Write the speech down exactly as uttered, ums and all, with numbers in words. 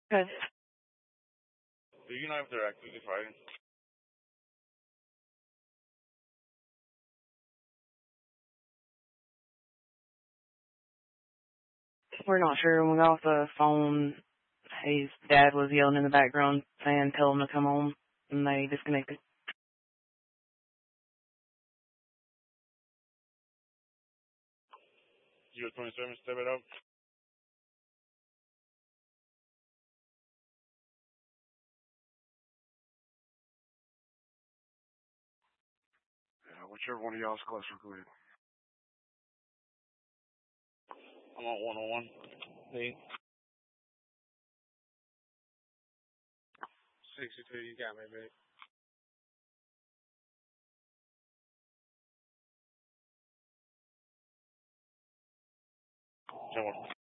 Okay. Do you know if they're actively fighting? We're not sure. When we got off the phone, his dad was yelling in the background saying, tell him to come home, and they disconnected. zero twenty-seven, step it up. Yeah, whichever one of y'all's closer, go ahead. I'm on one oh one. Hey. sixty-two, you got me, babe. Come on.